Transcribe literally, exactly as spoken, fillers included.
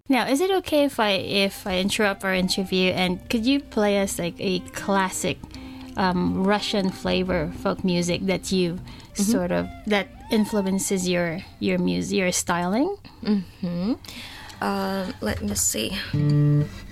Now, is it okay if I if I interrupt our interview and could you play us like a classic um, Russian flavor folk music that you mm-hmm. sort of that influences your your music, your styling? Mm-hmm. Um, let me see.